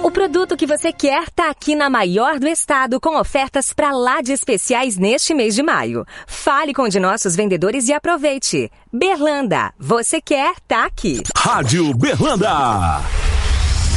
O produto que você quer tá aqui na maior do estado, com ofertas pra lá de especiais neste mês de maio. Fale com um de nossos vendedores e aproveite. Berlanda, você quer, tá aqui. Rádio Berlanda.